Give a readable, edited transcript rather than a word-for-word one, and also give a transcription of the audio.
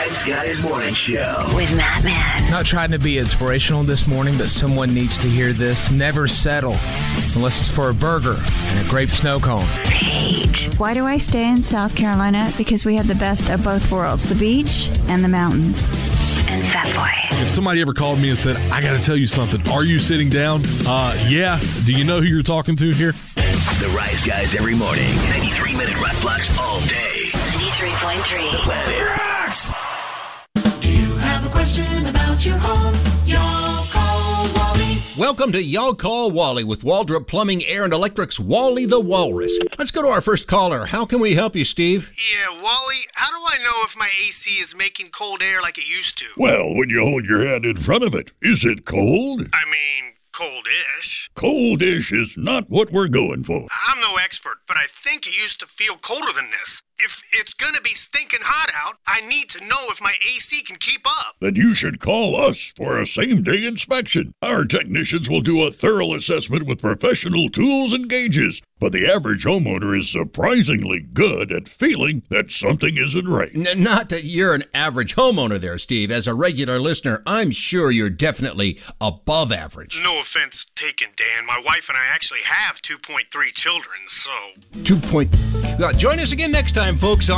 Wise Guys Morning Show with Matt Man. Not trying to be inspirational this morning, but someone needs to hear this. Never settle unless it's for a burger and a grape snow cone. Paige. Why do I stay in South Carolina? Because we have the best of both worlds, the beach and the mountains. And Fat Boy. If somebody ever called me and said, I got to tell you something, are you sitting down? Yeah. Do you know who you're talking to here? The Rise Guys every morning. 93-minute rock blocks all day. 93.3. The Planet Rocks. Do you have a question about your home? Y'all call Wally. Welcome to Y'all Call Wally with Waldrop Plumbing, Air, and Electric's Wally the Walrus. Let's go to our first caller. How can we help you, Steve? Yeah, Wally, how do I know if my AC is making cold air like it used to? Well, when you hold your hand in front of it, is it cold? I mean, cold-ish. Cold-ish is not what we're going for. I'm no expert, but I think it used to feel colder than this. If it's gonna be stinking hot out, I need to know if my AC can keep up. Then you should call us for a same-day inspection. Our technicians will do a thorough assessment with professional tools and gauges. But the average homeowner is surprisingly good at feeling that something isn't right. Not that you're an average homeowner there, Steve. As a regular listener, I'm sure you're definitely above average. No offense taken, Dan. My wife and I actually have 2.3 children, so... Join us again next time, folks, on